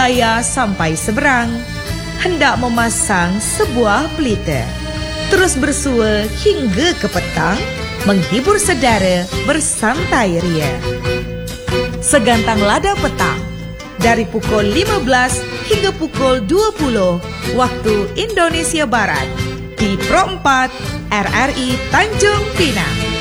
Daya sampai seberang, hendak memasang sebuah pelita. Terus bersua hingga ke petang, menghibur saudara bersantai ria. Segantang lada petang, dari pukul 15 hingga pukul 20 waktu Indonesia Barat, di Pro 4 RRI Tanjung Pinang.